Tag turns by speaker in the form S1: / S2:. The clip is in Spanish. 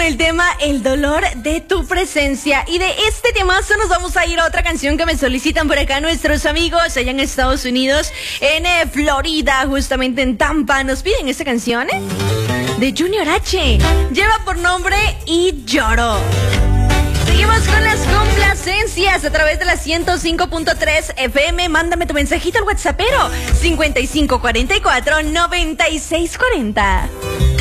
S1: con el tema El dolor de tu presencia. Y de este temazo nos vamos a ir a otra canción que me solicitan por acá nuestros amigos allá en Estados Unidos, en Florida, justamente en Tampa. Nos piden esta canción de Junior H. Lleva por nombre Y Lloro. Seguimos con las complacencias a través de la 105.3 FM. Mándame tu mensajito al WhatsAppero 5544-9640.